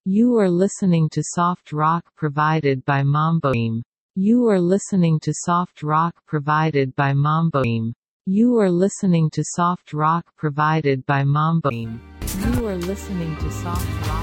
You are listening to soft rock provided by Mamboim. You are listening to soft rock provided by Mamboim. You are listening to soft rock provided by Mamboim. You are listening to soft rock.